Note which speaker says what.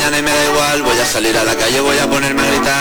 Speaker 1: mañana y me da igual. Voy a salir a la calle, voy a ponerme a gritar.